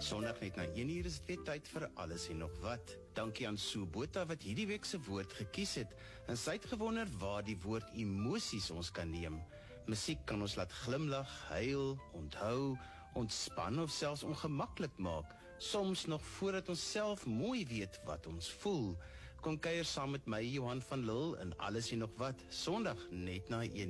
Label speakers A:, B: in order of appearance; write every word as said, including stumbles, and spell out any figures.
A: Sondag net na een uur is dit weer tyd vir alles en nog wat. Dankie aan Sue Botha wat hierdie week se woord gekies het. En sy het gewonder waar die woord emosies ons kan neem. Musiek kan ons laat glimlag, huil, onthou, ontspan of selfs ongemaklik maak. Soms nog voordat ons self mooi weet wat ons voel. Kom kuier saam met my, Johan van Lille, en alles en nog wat. Sondag net na een